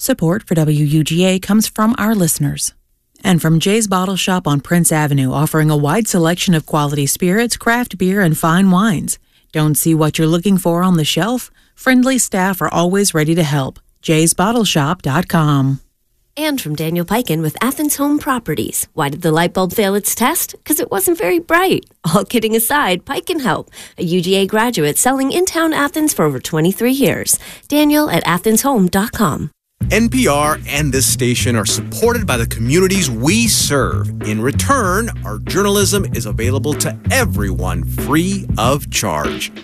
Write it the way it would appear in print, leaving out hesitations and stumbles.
Support for WUGA comes from our listeners. And from Jay's Bottle Shop on Prince Avenue, offering a wide selection of quality spirits, craft beer, and fine wines. Don't see what you're looking for on the shelf? Friendly staff are always ready to help. jaysbottleshop.com. And from Daniel Peikin with Athens Home Properties. Why did the light bulb fail its test? Because it wasn't very bright. All kidding aside, Pike can help. A UGA graduate selling in town Athens for over 23 years. Daniel at AthensHome.com. NPR and this station are supported by the communities we serve. In return, our journalism is available to everyone free of charge.